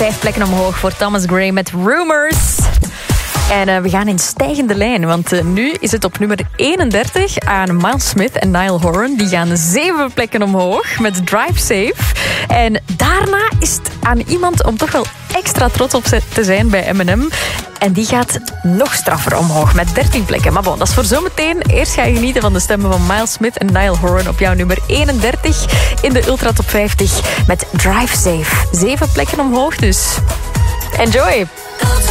5 plekken omhoog voor Thomas Gray met Rumors. En we gaan in stijgende lijn, want nu is het op nummer 31 aan Miles Smith en Niall Horan. Die gaan 7 plekken omhoog met Drive Safe. En daarna is het aan iemand om toch wel extra trots op te zijn bij Eminem. En die gaat nog straffer omhoog met 13 plekken. Maar bon, dat is voor zometeen. Eerst ga je genieten van de stemmen van Miles Smith en Niall Horan op jouw nummer 31 in de Ultra Top 50 met Drive Safe. 7 plekken omhoog dus. Enjoy!